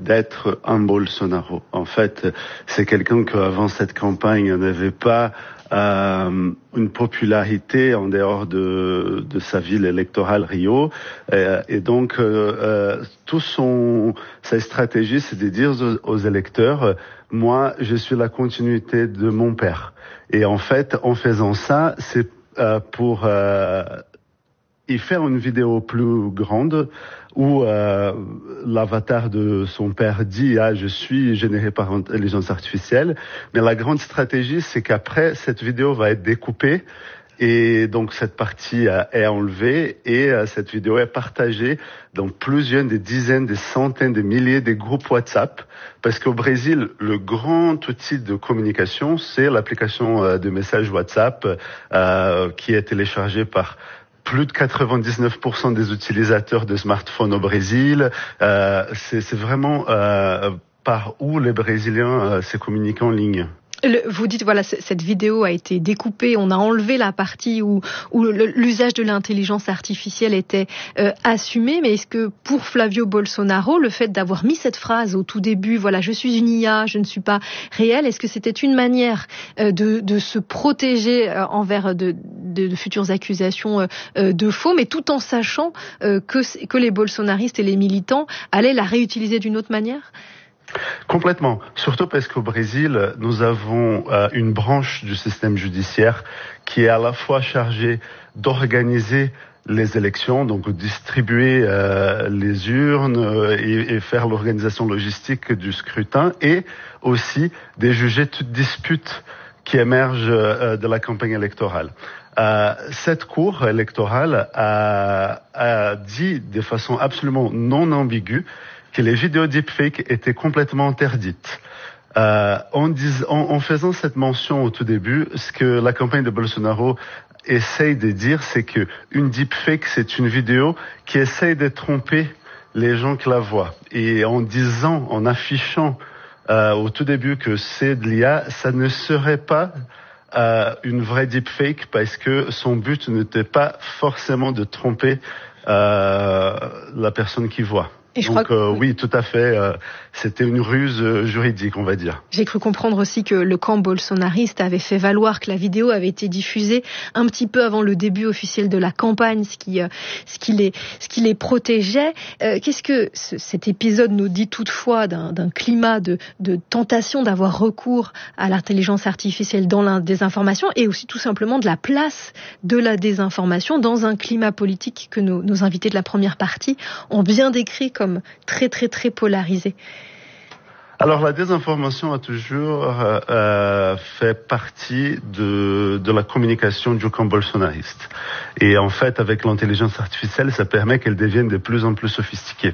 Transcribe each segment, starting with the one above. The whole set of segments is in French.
d'être un Bolsonaro. En fait, c'est quelqu'un qu'avant cette campagne n'avait pas une popularité en dehors de sa ville électorale Rio, et donc sa stratégie, c'est de dire aux électeurs, moi je suis la continuité de mon père. Et en fait, en faisant ça, c'est pour y faire une vidéo plus grande où l'avatar de son père dit « Ah, je suis généré par intelligence artificielle ». Mais la grande stratégie, c'est qu'après, cette vidéo va être découpée et donc cette partie est enlevée et cette vidéo est partagée dans des dizaines, des centaines, des milliers de groupes WhatsApp. Parce qu'au Brésil, le grand outil de communication, c'est l'application de messages WhatsApp qui est téléchargée par plus de 99% des utilisateurs de smartphones au Brésil. C'est vraiment par où les Brésiliens se communiquent en ligne. Vous dites, voilà, cette vidéo a été découpée, on a enlevé la partie où l'usage de l'intelligence artificielle était assumé, mais est-ce que pour Flavio Bolsonaro, le fait d'avoir mis cette phrase au tout début, voilà, je suis une IA, je ne suis pas réel, est-ce que c'était une manière de se protéger envers de futures accusations de faux, mais tout en sachant que les bolsonaristes et les militants allaient la réutiliser d'une autre manière ? Complètement. Surtout parce qu'au Brésil, nous avons une branche du système judiciaire qui est à la fois chargée d'organiser les élections, donc distribuer les urnes et faire l'organisation logistique du scrutin, et aussi de juger toute dispute qui émerge de la campagne électorale. Cette cour électorale a dit de façon absolument non ambiguë que les vidéos deepfake étaient complètement interdites. En faisant cette mention au tout début, ce que la campagne de Bolsonaro essaye de dire, c'est que une deepfake, c'est une vidéo qui essaye de tromper les gens qui la voient. Et en affichant au tout début que c'est de l'IA, ça ne serait pas une vraie deepfake parce que son but n'était pas forcément de tromper la personne qui voit. Donc oui, tout à fait, c'était une ruse juridique, on va dire. J'ai cru comprendre aussi que le camp bolsonariste avait fait valoir que la vidéo avait été diffusée un petit peu avant le début officiel de la campagne, ce qui les protégeait. Qu'est-ce que cet épisode nous dit toutefois d'un climat de tentation d'avoir recours à l'intelligence artificielle dans la désinformation, et aussi tout simplement de la place de la désinformation dans un climat politique que nos invités de la première partie ont bien décrit comme très très très polarisé? Alors la désinformation a toujours fait partie de la communication du camp bolsonariste. Et en fait, avec l'intelligence artificielle, ça permet qu'elle devienne de plus en plus sophistiquée.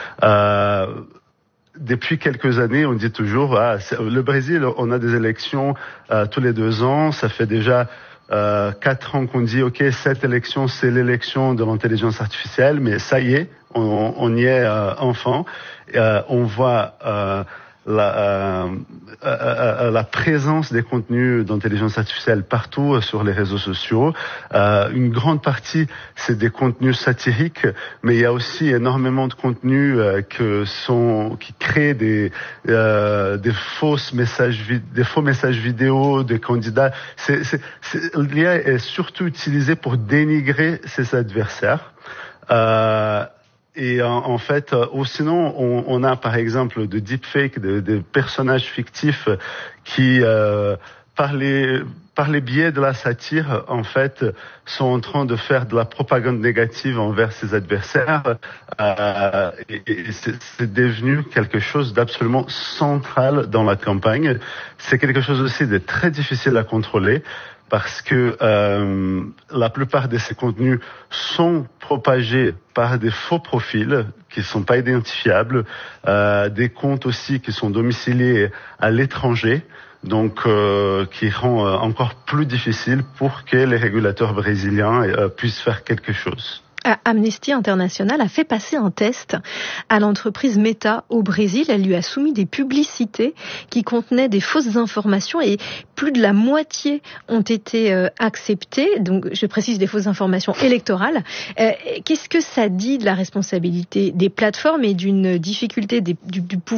Depuis quelques années, on dit toujours, le Brésil, on a des élections tous les 2 ans, ça fait déjà 4 ans qu'on dit, ok, cette élection, c'est l'élection de l'intelligence artificielle, mais ça y est, on y est enfin. On voit la présence des contenus d'intelligence artificielle partout sur les réseaux sociaux. Une grande partie, c'est des contenus satiriques, mais il y a aussi énormément de contenus qui créent des faux messages vidéo des candidats. L'IA est surtout utilisée pour dénigrer ses adversaires. Et en fait, ou sinon, on a par exemple de deepfakes, de personnages fictifs qui, par les biais de la satire, en fait, sont en train de faire de la propagande négative envers ses adversaires. Et c'est devenu quelque chose d'absolument central dans la campagne. C'est quelque chose aussi de très difficile à contrôler, parce que la plupart de ces contenus sont propagés par des faux profils qui ne sont pas identifiables, des comptes aussi qui sont domiciliés à l'étranger, donc qui rend encore plus difficile pour que les régulateurs brésiliens puissent faire quelque chose. Amnesty International a fait passer un test à l'entreprise Meta au Brésil. Elle lui a soumis des publicités qui contenaient des fausses informations et plus de la moitié ont été acceptées. Donc, je précise, des fausses informations électorales. Qu'est-ce que ça dit de la responsabilité des plateformes et d'une difficulté du pouvoir